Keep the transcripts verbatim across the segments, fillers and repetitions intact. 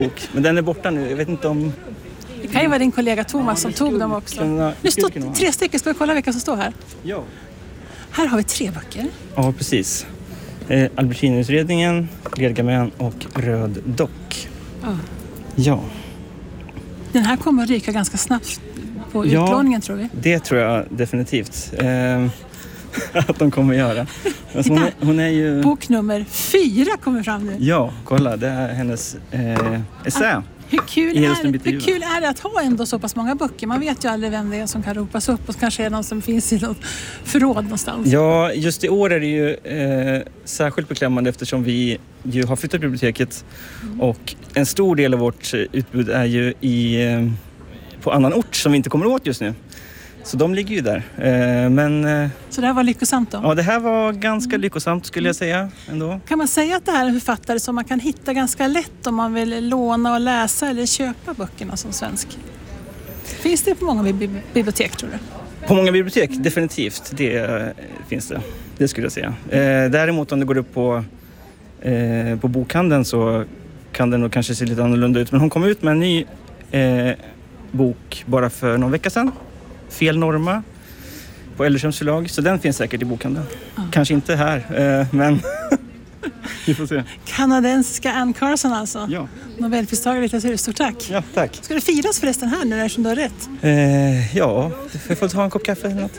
Men den är borta nu, jag vet inte om... Det kan ju vara din kollega Thomas som tog dem också. Kunna, nu står tre stycken, ska vi kolla vilka som står här? Ja. Här har vi tre böcker. Ja, precis. Eh, Albertinutredningen, Gargamel och Röd dock. Ja. Ja. Den här kommer att ryka ganska snabbt på utlåningen, ja, tror vi. Det tror jag definitivt. Eh, att de kommer göra. Alltså hon, är, hon är ju... Bok nummer fyra kommer fram nu. Ja, kolla. Det är hennes eh, essä. Ah, hur, kul är, hur kul är det att ha ändå så pass många böcker? Man vet ju aldrig vem det är som kan ropas upp och kanske är någon som finns i något förråd någonstans. Ja, just i år är det ju eh, särskilt beklämmande eftersom vi ju har flyttat biblioteket mm. och en stor del av vårt utbud är ju i, eh, på annan ort som vi inte kommer åt just nu. Så de ligger ju där. Eh, men, eh, så det här var lyckosamt då? Ja, det här var ganska mm. lyckosamt skulle jag säga ändå. Kan man säga att det här är en författare som man kan hitta ganska lätt om man vill låna och läsa eller köpa böckerna som svensk? Finns det på många bibliotek, tror du? På många bibliotek, definitivt. Det eh, finns det. Det skulle jag säga. Eh, däremot om det går upp på, eh, på bokhandeln så kan det nog kanske se lite annorlunda ut. Men hon kom ut med en ny eh, bok bara för någon vecka sedan. Fel Norma på Ellerströms förlag, så den finns säkert i bokhandeln. Ja. Kanske inte här, eh, men vi får se. Kanadensiska Anne Carson alltså. Ja. Nobelpristagare i litteratur. Stort tack. Ja, tack. Ska det firas förresten här nu eftersom du har rätt? Eh, ja, jag får ta en kopp kaffe eller något.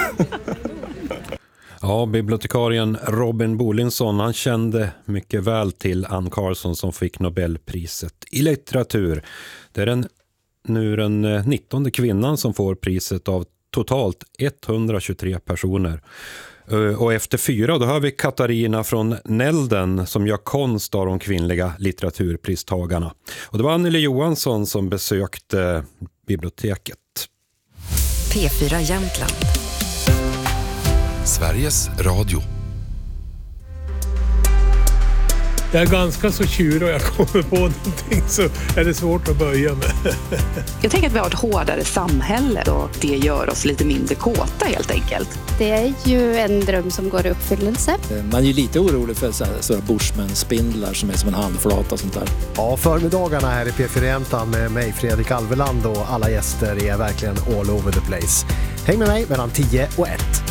Ja, bibliotekarien Robin Bolinsson, han kände mycket väl till Anne Carson som fick Nobelpriset i litteratur. Det är den nu den nittonde kvinnan som får priset av totalt etthundratjugotre personer. Och efter fyra, då har vi Katarina från Nälden som gör konst av de kvinnliga litteraturpristagarna. Och det var Anneli Johansson som besökte biblioteket. P fyra Jämtland. Sveriges Radio. Jag är ganska så tjurig och jag kommer på någonting så är det svårt att börja med. Jag tänker att vi har ett hårdare samhälle och det gör oss lite mindre kåta helt enkelt. Det är ju en dröm som går i uppfyllelse. Man är ju lite orolig för sådana Bushman-spindlar som är som en handflata och sånt där. Ja, förmiddagarna här i P fyra Jämtland med mig Fredrik Alveland och alla gäster är verkligen all over the place. Häng med mig mellan tio och ett.